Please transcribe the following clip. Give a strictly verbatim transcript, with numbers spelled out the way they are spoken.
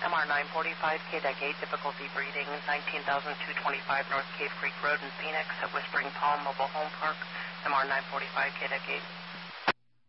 M R nine forty-five, K D E C eight, difficulty breeding, nineteen thousand two hundred twenty-five North Cave Creek Road in Phoenix at Whispering Palm Mobile Home Park. M R nine forty-five, K D E C eight.